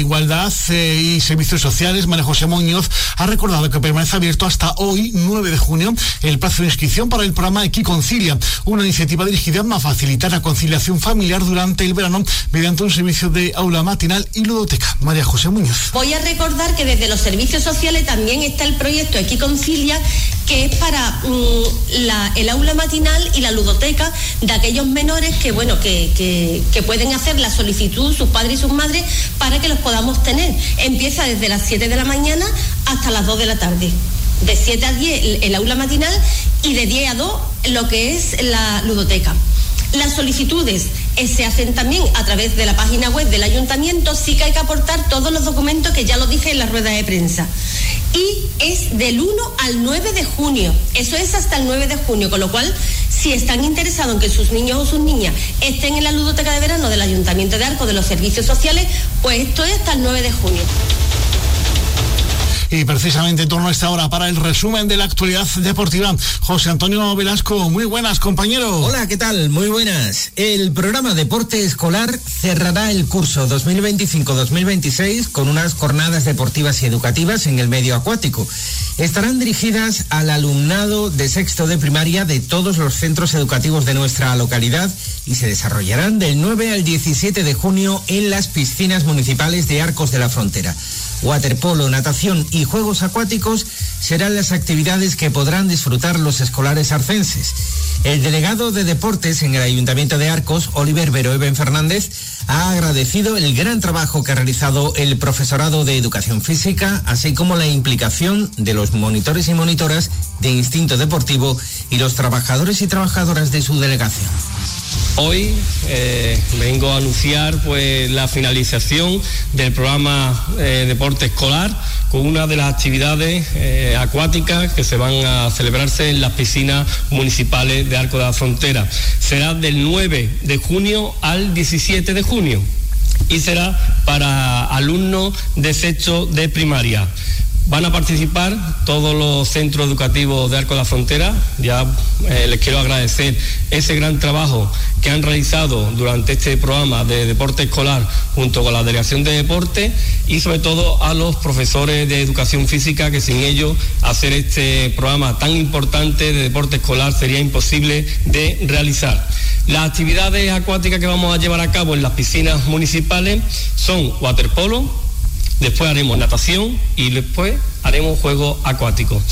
Igualdad y Servicios Sociales, María José Muñoz, ha recordado que permanece abierto hasta hoy, 9 de junio, el plazo de inscripción para el programa Equiconcilia, una iniciativa dirigida a facilitar la conciliación familiar durante el verano mediante un servicio de aula matinal y ludoteca. María José Muñoz. Voy a recordar que desde los servicios sociales también está el proyecto Equiconcilia, que es para el aula matinal y la ludoteca de aquellos menores que pueden hacer la solicitud, sus padres y sus madres, para que los podamos tener. Empieza desde las 7 de la mañana hasta las 2 de la tarde. De 7 a 10 el aula matinal y de 10 a 2 lo que es la ludoteca. Las solicitudes se hacen también a través de la página web del ayuntamiento. Sí que hay que aportar todos los documentos que ya lo dije en la rueda de prensa. Y es del 1 al 9 de junio. Eso es hasta el 9 de junio, con lo cual, si están interesados en que sus niños o sus niñas estén en la ludoteca de verano del Ayuntamiento de Arcos, de los servicios sociales, pues esto es hasta el 9 de junio. Y precisamente en torno a esta hora para el resumen de la actualidad deportiva, José Antonio Velasco. Muy buenas, compañero. Hola, ¿qué tal? Muy buenas. El programa Deporte Escolar cerrará el curso 2025-2026 con unas jornadas deportivas y educativas en el medio acuático. Estarán dirigidas al alumnado de sexto de primaria de todos los centros educativos de nuestra localidad y se desarrollarán del 9 al 17 de junio en las piscinas municipales de Arcos de la Frontera. Waterpolo, natación y juegos acuáticos serán las actividades que podrán disfrutar los escolares arcenses. El delegado de Deportes en el Ayuntamiento de Arcos, Oliver Veroeben Fernández, ha agradecido el gran trabajo que ha realizado el profesorado de Educación Física, así como la implicación de los monitores y monitoras de Instinto Deportivo y los trabajadores y trabajadoras de su delegación. Hoy vengo a anunciar la finalización del programa Deporte Escolar con una de las actividades acuáticas que se van a celebrarse en las piscinas municipales de Arcos de la Frontera. Será del 9 de junio al 17 de junio y será para alumnos de sexto de primaria. Van a participar todos los centros educativos de Arcos de la Frontera. Ya les quiero agradecer ese gran trabajo que han realizado durante este programa de deporte escolar junto con la Delegación de Deporte y sobre todo a los profesores de Educación Física, que sin ellos hacer este programa tan importante de deporte escolar sería imposible de realizar. Las actividades acuáticas que vamos a llevar a cabo en las piscinas municipales son waterpolo, después haremos natación y después haremos juegos acuáticos.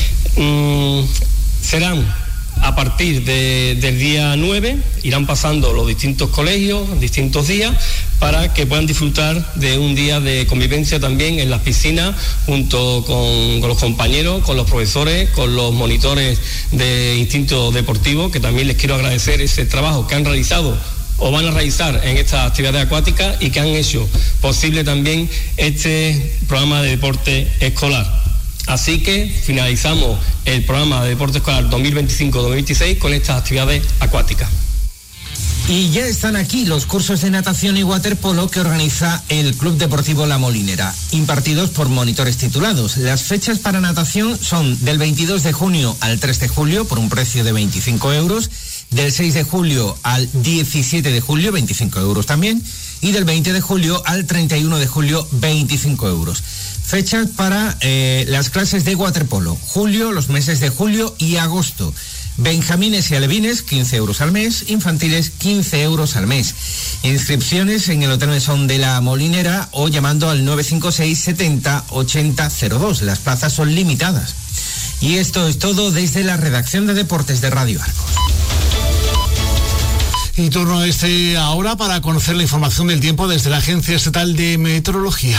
Serán a partir del día 9, irán pasando los distintos colegios, distintos días, para que puedan disfrutar de un día de convivencia también en las piscinas, junto con los compañeros, con los profesores, con los monitores de Instinto Deportivo, que también les quiero agradecer ese trabajo que han realizado o van a realizar en estas actividades acuáticas y que han hecho posible también este programa de deporte escolar. Así que finalizamos el programa de deporte escolar 2025-2026 con estas actividades acuáticas. Y ya están aquí los cursos de natación y waterpolo que organiza el Club Deportivo La Molinera, impartidos por monitores titulados. Las fechas para natación son del 22 de junio al 3 de julio por un precio de 25 euros, del 6 de julio al 17 de julio, 25 euros también, y del 20 de julio al 31 de julio, 25 euros. Fechas para las clases de waterpolo: julio, los meses de julio y agosto. Benjamines y alevines, 15 euros al mes, infantiles, 15 euros al mes. Inscripciones en el Hotel Mesón de La Molinera o llamando al 956 70 80 02. Las plazas son limitadas. Y esto es todo desde la redacción de Deportes de Radio Arcos. Y turno ahora para conocer la información del tiempo desde la Agencia Estatal de Meteorología.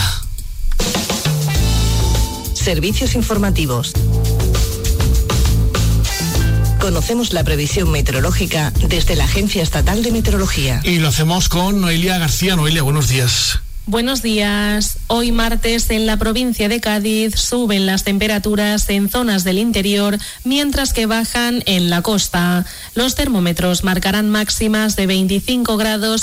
Servicios informativos. Conocemos la previsión meteorológica desde la Agencia Estatal de Meteorología. Y lo hacemos con Noelia García. Noelia, buenos días. Buenos días. Hoy martes en la provincia de Cádiz suben las temperaturas en zonas del interior, mientras que bajan en la costa. Los termómetros marcarán máximas de 25 grados